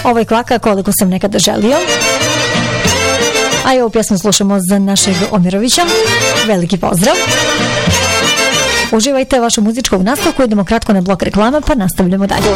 Ovo je Kvaka, koliko sam nekada želio. A i ovu pjesmu slušamo za našeg Omirovića. Veliki pozdrav. Uživajte vašu muzičkog nastavku, idemo kratko na blok reklama pa nastavljamo dalje.